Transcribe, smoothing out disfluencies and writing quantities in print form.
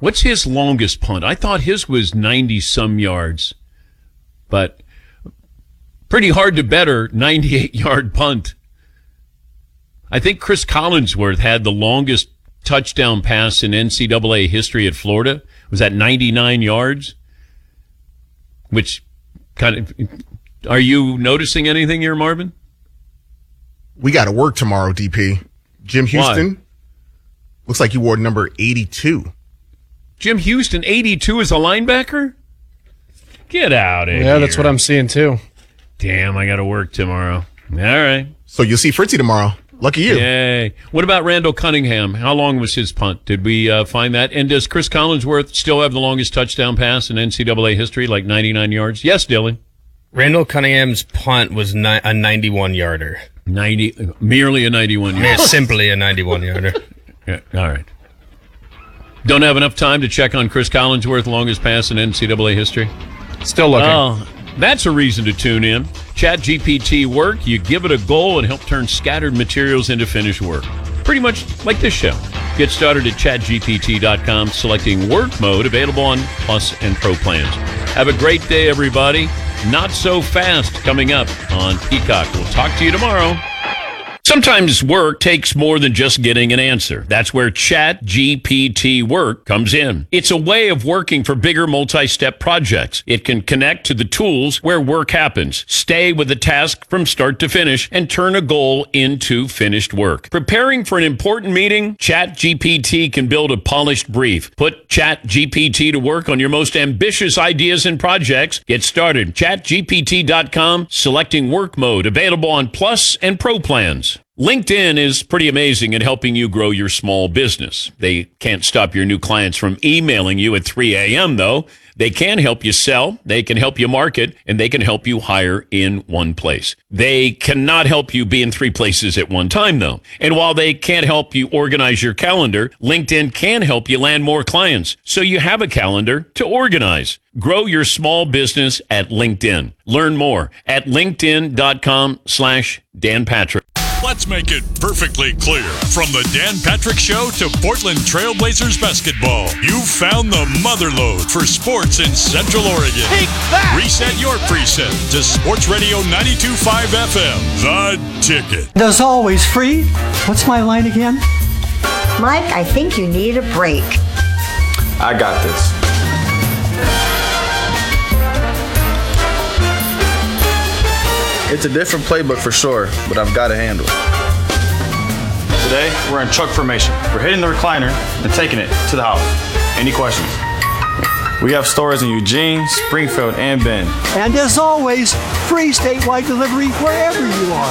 What's his longest punt? I thought his was 90-some yards, but pretty hard to better 98-yard punt. I think Chris Collinsworth had the longest touchdown pass in NCAA history at Florida. Was at 99 yards, which kind of... Are you noticing anything here, Marvin? We got to work tomorrow, DP. Jim Houston. Why? Looks like he wore number 82. Jim Houston, 82 as a linebacker? Get out of here. Yeah, that's what I'm seeing, too. Damn, I got to work tomorrow. All right. So you'll see Fritzy tomorrow. Lucky you. Yay. What about Randall Cunningham? How long was his punt? Did we find that? And does Chris Collinsworth still have the longest touchdown pass in NCAA history, like 99 yards? Yes, Dylan. Randall Cunningham's punt was a 91-yarder. Merely a 91-yarder. Yeah, simply a 91-yarder. Yeah, all right. Don't have enough time to check on Chris Collinsworth's longest pass in NCAA history? Still looking. Oh, that's a reason to tune in. ChatGPT Work, you give it a goal and help turn scattered materials into finished work. Pretty much like this show. Get started at chatgpt.com, selecting work mode, available on Plus and Pro plans. Have a great day, everybody. Not So Fast coming up on Peacock. We'll talk to you tomorrow. Sometimes work takes more than just getting an answer. That's where ChatGPT Work comes in. It's a way of working for bigger multi-step projects. It can connect to the tools where work happens, stay with the task from start to finish, and turn a goal into finished work. Preparing for an important meeting? ChatGPT can build a polished brief. Put ChatGPT to work on your most ambitious ideas and projects. Get started. ChatGPT.com, selecting work mode, available on Plus and Pro plans. LinkedIn is pretty amazing at helping you grow your small business. They can't stop your new clients from emailing you at 3 a.m., though. They can help you sell, they can help you market, and they can help you hire in one place. They cannot help you be in 3 places at one time, though. And while they can't help you organize your calendar, LinkedIn can help you land more clients, so you have a calendar to organize. Grow your small business at LinkedIn. Learn more at linkedin.com/Dan Patrick. Let's make it perfectly clear. From the Dan Patrick Show to Portland Trailblazers basketball, you've found the motherlode for sports in Central Oregon. Take that! Reset your preset to Sports Radio 92.5 FM. The Ticket. As always, free. What's my line again? Mike, I think you need a break. I got this. It's a different playbook for sure, but I've got to handle it. Today, we're in truck formation. We're hitting the recliner and taking it to the house. Any questions? We have stores in Eugene, Springfield, and Bend. And as always, free statewide delivery wherever you are.